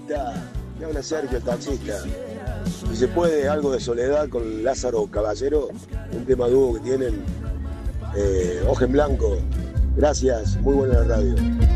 taxista. Me habla Sergio, el taxista. Si se puede, algo de Soledad con Lázaro Caballero, un tema dúo que tienen. Hoja en Blanco. Gracias, muy buena la radio.